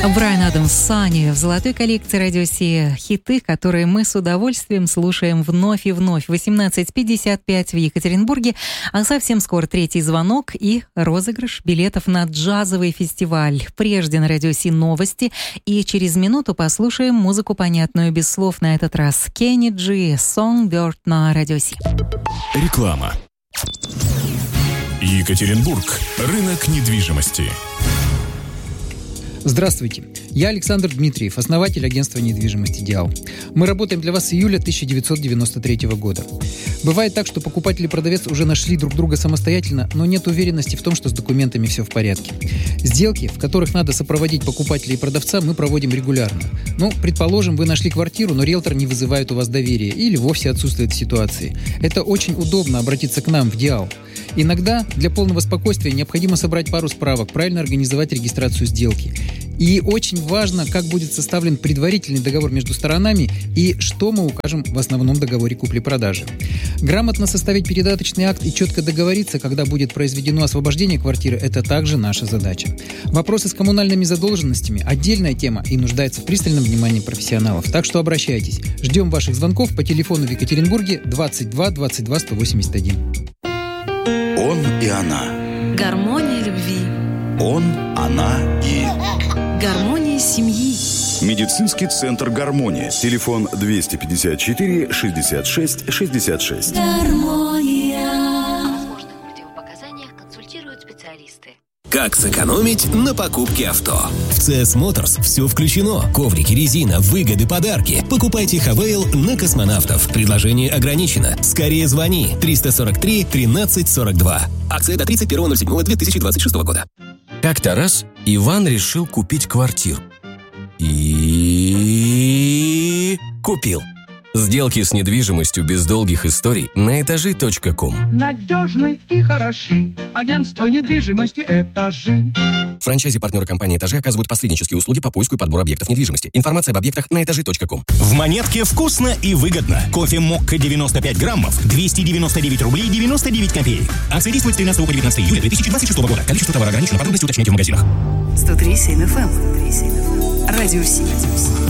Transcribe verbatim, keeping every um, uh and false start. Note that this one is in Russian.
Брайан Адамс, Sunny в золотой коллекции Радио Си. Хиты, которые мы с удовольствием слушаем вновь и вновь. восемнадцать пятьдесят пять в Екатеринбурге, а совсем скоро третий звонок и розыгрыш билетов на джазовый фестиваль. Прежде на Радио Си новости, и через минуту послушаем музыку, понятную без слов на этот раз. Кенни Джи, Songbird на Радио Си. Реклама. Екатеринбург. Рынок недвижимости. Здравствуйте, я Александр Дмитриев, основатель агентства недвижимости «Диал». Мы работаем для вас с июля тысяча девятьсот девяносто третьего года. Бывает так, что покупатель и продавец уже нашли друг друга самостоятельно, но нет уверенности в том, что с документами все в порядке. Сделки, в которых надо сопроводить покупателя и продавца, мы проводим регулярно. Ну, предположим, вы нашли квартиру, но риэлтор не вызывает у вас доверия или вовсе отсутствует в ситуации. Это очень удобно обратиться к нам в «Диал». Иногда для полного спокойствия необходимо собрать пару справок, правильно организовать регистрацию сделки. И очень важно, как будет составлен предварительный договор между сторонами и что мы укажем в основном договоре купли-продажи. Грамотно составить передаточный акт и четко договориться, когда будет произведено освобождение квартиры, это также наша задача. Вопросы с коммунальными задолженностями – отдельная тема и нуждается в пристальном внимании профессионалов. Так что обращайтесь. Ждем ваших звонков по телефону в Екатеринбурге двадцать два двадцать два сто восемьдесят один. Он и она. Гармония любви. Он, она и... Гармония семьи. Медицинский центр «Гармония». Телефон двести пятьдесят четыре шестьдесят шесть шестьдесят шесть. Гармония. О возможных противопоказаниях консультируют специалисты. Как сэкономить на покупке авто? В си эс Motors все включено. Коврики, резина, выгоды, подарки. Покупайте Хавейл на космонавтов. Предложение ограничено. Скорее звони. триста сорок три тринадцать сорок два. Акция до тридцать первого ноль седьмого две тысячи двадцать шестого года. Как-то раз Иван решил купить квартиру. И... купил. Сделки с недвижимостью без долгих историй на этажи точка ком. Надежны и хороши. Агентство недвижимости «Этажи». Франчайзи-партнеры компании «Этажи» оказывают посреднические услуги по поиску и подбору объектов недвижимости. Информация об объектах на этажи точка ком. В Монетке вкусно и выгодно. Кофе «Мокко» девяносто пять граммов, двести девяносто девять рублей девяносто девять копеек. Акция действует с тринадцатого по девятнадцатое июля две тысячи двадцать шестого года. Количество товара ограничено. Подробности уточняйте в магазинах. сто три семь эф эм. Радио Си.